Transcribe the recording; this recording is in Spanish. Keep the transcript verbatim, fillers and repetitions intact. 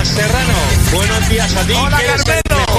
días, Serrano. Buenos días a ti. Hola, Carmelo.